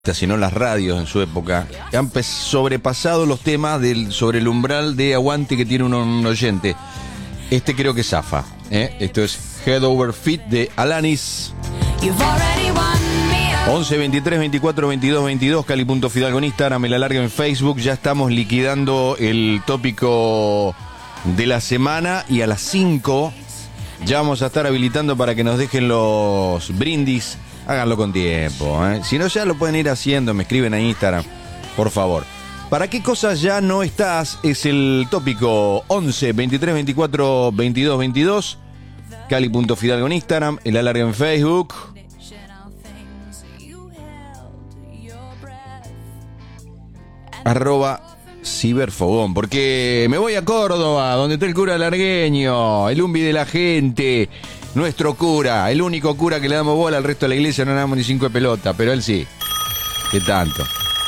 sino las radios en su época, han sobrepasado los temas sobre el umbral de aguante que tiene un oyente. Este creo que zafa, ¿eh? Esto es Head Over Feet de Alanis. 11 23 24 22 22, Cali.Fidalgo en Instagram, el alargue en Facebook. Ya estamos liquidando el tópico de la semana y a las 5 ya vamos a estar habilitando para que nos dejen los brindis. Háganlo con tiempo, ¿eh? Si no, ya lo pueden ir haciendo. Me escriben a Instagram, por favor. ¿Para qué cosas ya no estás? Es el tópico 11 23 24 22 22. Cali.Fidalgo en Instagram, el alargue en Facebook. @ciberfogón, porque me voy a Córdoba, donde está el cura largueño, el umbi de la gente, nuestro cura, el único cura que le damos bola. Al resto de la iglesia no le damos ni 5 de pelota, pero él sí. ¿Qué tanto?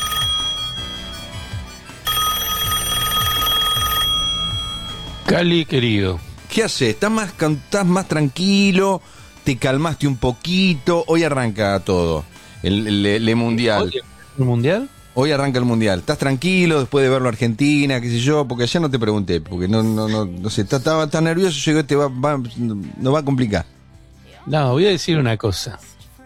Cali, querido. ¿Qué haces? ¿Estás más tranquilo? ¿Te calmaste un poquito? Hoy arranca todo, el mundial. ¿El mundial? Hoy arranca el mundial. ¿Estás tranquilo después de verlo Argentina, qué sé yo? Porque ayer no te pregunté, porque no sé, estaba tan nervioso, yo digo, nos va a complicar. No, voy a decir una cosa.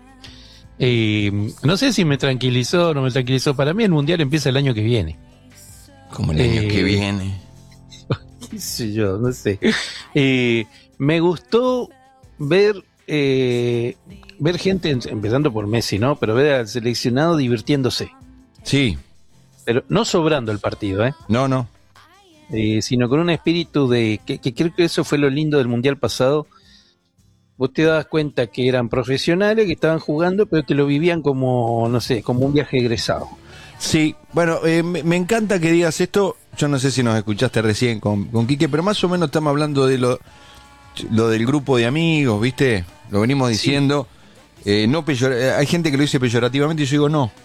No sé si me tranquilizó o no me tranquilizó. Para mí el mundial empieza el año que viene. ¿Cómo el año que viene? Qué sé yo, no sé. Me gustó ver gente, empezando por Messi, ¿no? Pero ver al seleccionado divirtiéndose. Sí. Pero no sobrando el partido, ¿eh? No. Sino con un espíritu de... que creo que eso fue lo lindo del Mundial pasado. Vos te das cuenta que eran profesionales, que estaban jugando, pero que lo vivían como, no sé, como un viaje egresado. Sí, bueno, me encanta que digas esto. Yo no sé si nos escuchaste recién con Quique, pero más o menos estamos hablando de lo del grupo de amigos, ¿viste? Lo venimos diciendo. Sí. Hay gente que lo dice peyorativamente y yo digo no.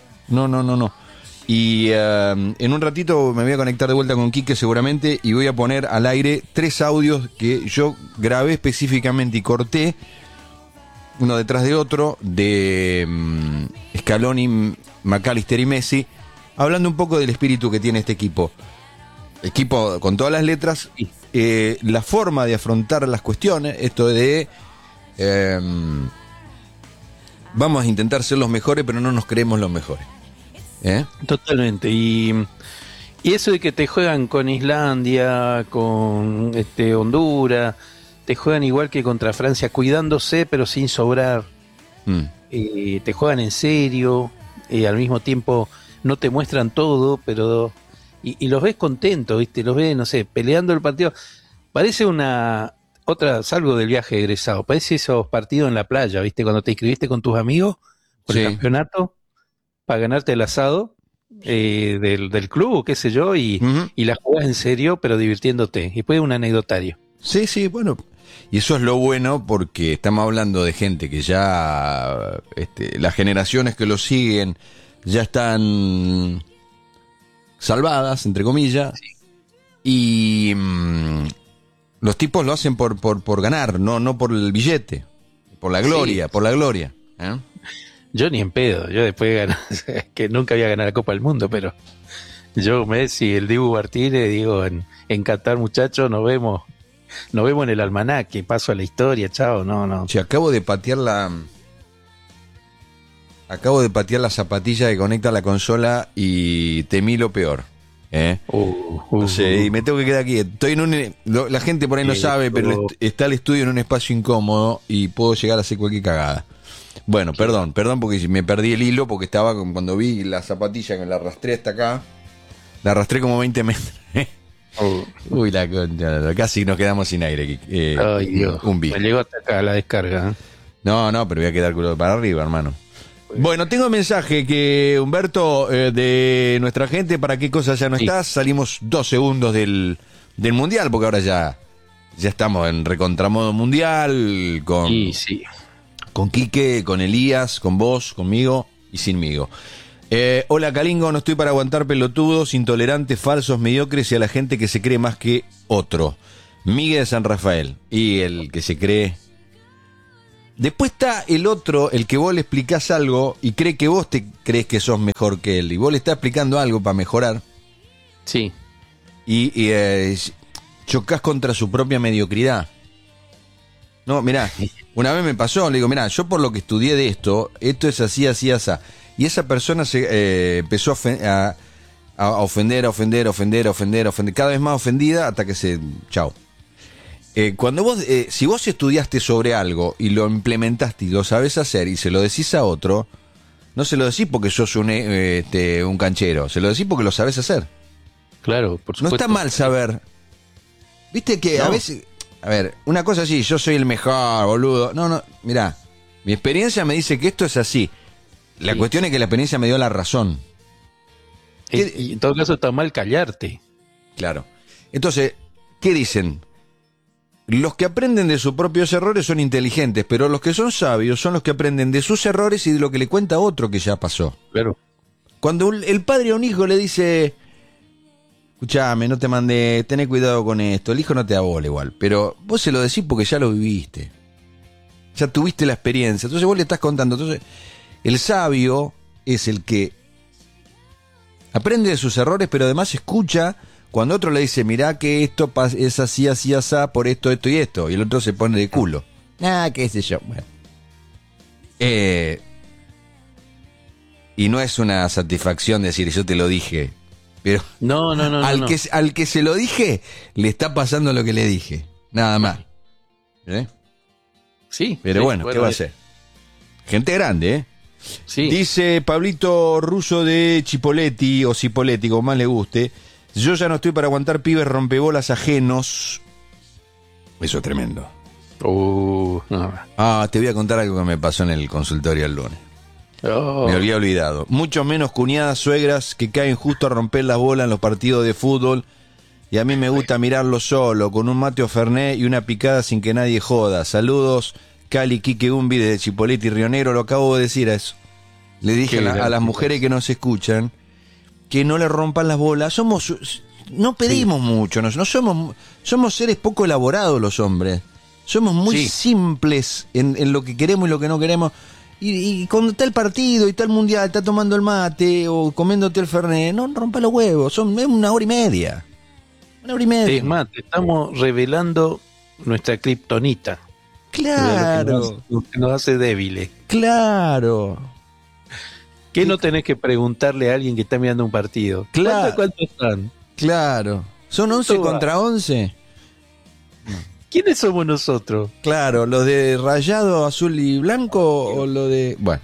Y en un ratito me voy a conectar de vuelta con Quique seguramente y voy a poner al aire 3 audios que yo grabé específicamente y corté uno detrás de otro de Scaloni, McAllister y Messi, hablando un poco del espíritu que tiene este equipo con todas las letras, la forma de afrontar las cuestiones, esto de vamos a intentar ser los mejores pero no nos creemos los mejores. Totalmente. Y eso de que te juegan con Islandia, con Honduras, te juegan igual que contra Francia, cuidándose pero sin sobrar. Te juegan en serio, al mismo tiempo no te muestran todo, pero y los ves contentos, ¿viste? Los ves, no sé, peleando el partido. Parece salgo del viaje egresado, parece esos partidos en la playa, ¿viste? Cuando te inscribiste con tus amigos por el campeonato para ganarte el asado del club, qué sé yo, y la jugás en serio, pero divirtiéndote. Y después un anecdotario. Sí, bueno. Y eso es lo bueno porque estamos hablando de gente que ya, las generaciones que lo siguen ya están salvadas, entre comillas, y los tipos lo hacen por ganar, no por el billete, por la gloria, ¿eh? Yo ni en pedo, yo después gané, que nunca había ganado la Copa del Mundo, pero yo, Messi, el Dibu Martínez, digo, en Qatar, muchachos, nos vemos en el almanaque, paso a la historia, chao, no. Sí, acabo de patear la zapatilla que conecta a la consola y temí lo peor, ¿eh? No sé, y me tengo que quedar aquí. Estoy la gente por ahí no sabe, pero está el estudio en un espacio incómodo y puedo llegar a hacer cualquier cagada. Bueno, perdón porque me perdí el hilo, porque estaba cuando vi la zapatilla que la arrastré hasta acá, la arrastré como 20 metros. Uy, la concha, casi nos quedamos sin aire. Ay, Dios, me llegó hasta acá la descarga, ¿eh? No, pero voy a quedar culo para arriba, hermano. Bueno, tengo mensaje que Humberto, de nuestra gente, ¿para qué cosa ya no estás? Salimos 2 segundos del mundial, porque ahora ya estamos en recontramodo mundial con... Sí. Con Quique, con Elías, con vos, conmigo y sinmigo. Hola Calingo, no estoy para aguantar pelotudos, intolerantes, falsos, mediocres y a la gente que se cree más que otro. Miguel de San Rafael. Y el que se cree Después está el otro, el que vos le explicás algo y cree que vos te crees que sos mejor que él. Y vos le estás explicando algo para mejorar. Sí. Y chocás contra su propia mediocridad. No, mirá, una vez me pasó, le digo, mirá, yo por lo que estudié de esto es así, así, así. Y esa persona se empezó a ofender, cada vez más ofendida hasta que chao. Cuando vos, si vos estudiaste sobre algo y lo implementaste y lo sabés hacer y se lo decís a otro, no se lo decís porque sos un canchero, se lo decís porque lo sabés hacer. Claro, por supuesto. No está mal saber. Viste que No. a veces, a ver, una cosa así, yo soy el mejor, boludo. No, mirá, mi experiencia me dice que esto es así. La cuestión es que la experiencia me dio la razón. Y en todo caso está mal callarte. Claro. Entonces, ¿qué dicen? Los que aprenden de sus propios errores son inteligentes, pero los que son sabios son los que aprenden de sus errores y de lo que le cuenta a otro que ya pasó. Claro. Cuando el padre a un hijo le dice, escuchame, no te mandé, tené cuidado con esto, el hijo no te da bola igual, pero vos se lo decís porque ya lo viviste. Ya tuviste la experiencia, entonces vos le estás contando. Entonces, el sabio es el que aprende de sus errores, pero además escucha cuando otro le dice, mirá que esto es así, así, asá, por esto, esto y esto, y el otro se pone de culo. Qué sé yo. Bueno. Y no es una satisfacción decir, yo te lo dije. Pero No. al que se lo dije, le está pasando lo que le dije. Nada más. Sí. Pero sí, bueno, ¿qué va a hacer? Gente grande, ¿eh? Sí. Dice Pablito Russo de Chipoletti, o Cipoletti, como más le guste. Yo ya no estoy para aguantar pibes rompebolas ajenos. Eso es tremendo. No. Te voy a contar algo que me pasó en el consultorio el lunes. Oh. Me había olvidado. Mucho menos cuñadas, suegras que caen justo a romper las bolas en los partidos de fútbol. Y a mí me gusta mirarlo solo, con un mate o fernet y una picada sin que nadie joda. Saludos, Cali, Quique Umbi de Chipoletti y Río Negro. Lo acabo de decir a eso. Le dije a las mujeres que nos escuchan que no le rompan las bolas. No pedimos mucho, no somos seres poco elaborados los hombres. Somos muy simples en lo que queremos y lo que no queremos. Y cuando está el partido y está el mundial, está tomando el mate o comiéndote el fernet, no rompa los huevos, es 1 hora y media. 1 hora y media. Es más, te estamos revelando nuestra kriptonita. Claro. Lo que nos hace débiles. Claro. ¿Qué no tenés que preguntarle a alguien que está mirando un partido? Claro. ¿Cuántos están? Claro. ¿Son 11 contra 11? ¿Quiénes somos nosotros? Claro, ¿los de rayado azul y blanco o lo de...? Bueno.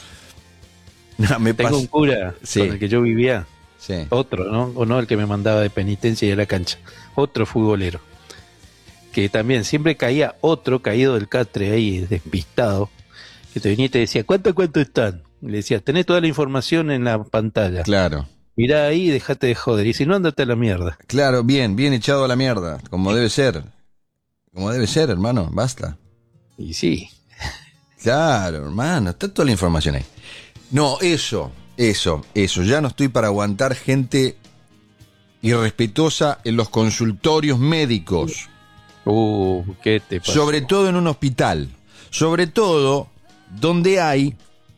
Tengo un cura con el que yo vivía. Sí. Otro, ¿no? O no, el que me mandaba de penitencia y a la cancha. Otro futbolero. Que también siempre caía otro caído del catre ahí, despistado. Que te venía y te decía, ¿cuánto están? Y le decía, tenés toda la información en la pantalla. Claro. Mirá ahí y dejate de joder. Y si no, andate a la mierda. Claro, bien echado a la mierda. Como debe ser. Como debe ser, hermano. Basta. Y sí. Claro, hermano. Está toda la información ahí. No, eso. Ya no estoy para aguantar gente irrespetuosa en los consultorios médicos. ¿Qué te pasa? Sobre todo en un hospital. Sobre todo donde hay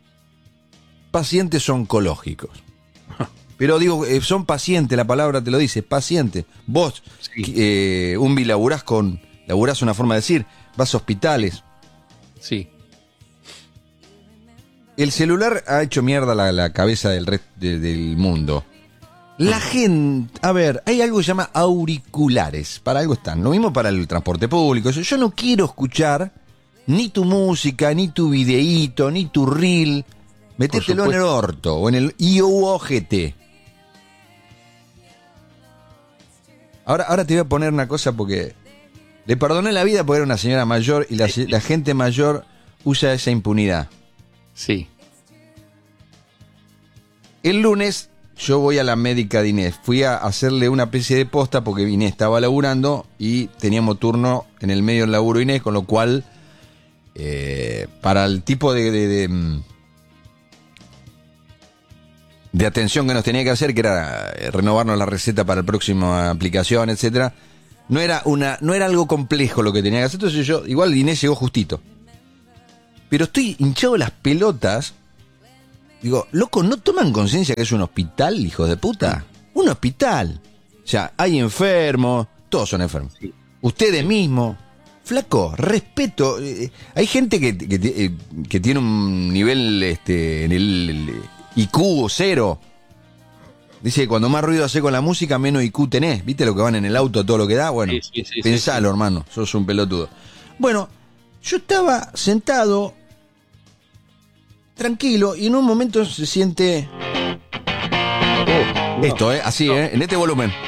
pacientes oncológicos. Pero digo, son pacientes, la palabra te lo dice, paciente. Vos, Umbi, laburás una forma de decir, vas a hospitales. Sí. El celular ha hecho mierda la cabeza del resto del mundo. La gente, a ver, hay algo que se llama auriculares, para algo están. Lo mismo para el transporte público. Yo no quiero escuchar ni tu música, ni tu videíto, ni tu reel. Metételo en el orto o en el IOGT. Ahora te voy a poner una cosa porque le perdoné la vida porque era una señora mayor y la gente mayor usa esa impunidad. Sí. El lunes yo voy a la médica de Inés. Fui a hacerle una especie de posta porque Inés estaba laburando y teníamos turno en el medio del laburo Inés, con lo cual para el tipo de atención que nos tenía que hacer, que era renovarnos la receta para la próxima aplicación, etcétera, no era algo complejo lo que tenía que hacer. Entonces igual Inés llegó justito. pero estoy hinchado las pelotas. Digo, loco, ¿no toman conciencia que es un hospital, hijos de puta? Un hospital. O sea, hay enfermos, todos son enfermos. Sí. Ustedes mismos. Flaco, respeto. Hay gente que tiene un nivel en el IQ 0. Dice que cuando más ruido hace con la música, menos IQ tenés. ¿Viste lo que van en el auto, todo lo que da? Bueno, Sí, pensalo, hermano, sos un pelotudo. Bueno, yo estaba sentado, tranquilo, y en un momento se siente... esto, así, en este volumen.